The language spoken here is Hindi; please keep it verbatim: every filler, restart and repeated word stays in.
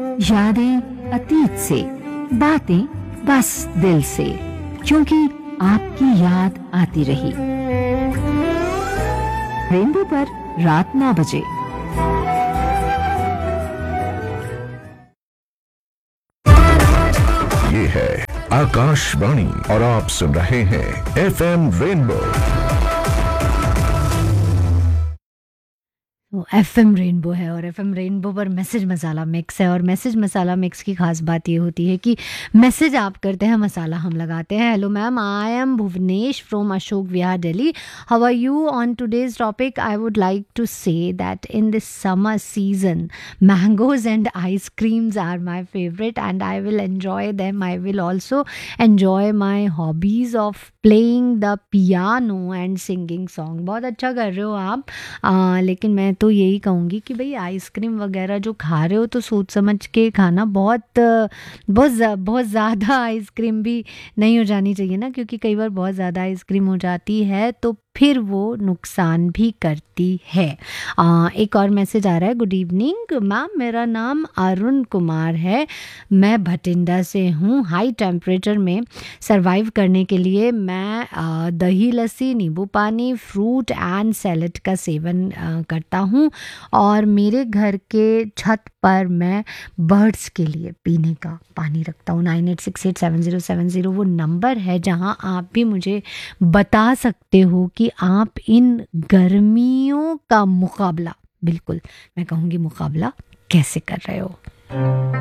यादें अतीत से, बातें बस दिल से, क्योंकि आपकी याद आती रही। रेनबो पर रात नौ बजे। ये है आकाशवाणी और आप सुन रहे हैं एफ एम रेनबो। वो एफ एम रेनबो है और एफ एम रेनबो पर मैसेज मसाला मिक्स है। और मैसेज मसाला मिक्स की खास बात ये होती है कि मैसेज आप करते हैं, मसाला हम लगाते हैं। Hello ma'am, I am Bhuvnesh from Ashok Vihar Delhi. How are you? On today's topic I would like to say that in this summer season mangoes and ice creams are my favorite and I will enjoy them. I will also enjoy my hobbies of playing the piano and singing song. बहुत अच्छा कर रहे हो आप। आ, लेकिन मैं तो यही कहूँगी कि भाई आइसक्रीम वगैरह जो खा रहे हो तो सोच समझ के खाना। बहुत बहुत ज़्या- बहुत ज़्यादा आइसक्रीम भी नहीं हो जानी चाहिए ना, क्योंकि कई बार बहुत ज़्यादा आइसक्रीम हो जाती है तो फिर वो नुकसान भी करती है। आ, एक और मैसेज आ रहा है। गुड इवनिंग मैम, मेरा नाम अरुण कुमार है, मैं भटिंडा से हूँ। हाई टेम्परेचर में सरवाइव करने के लिए मैं आ, दही लस्सी, नींबू पानी, फ्रूट एंड सैलेड का सेवन आ, करता हूँ और मेरे घर के छत पर मैं बर्ड्स के लिए पीने का पानी रखता हूँ। Nine eight six eight seven zero seven zero वो नंबर है जहाँ आप भी मुझे बता सकते हो कि आप इन गर्मियों का मुकाबला, बिल्कुल मैं कहूँगी मुकाबला, कैसे कर रहे हो।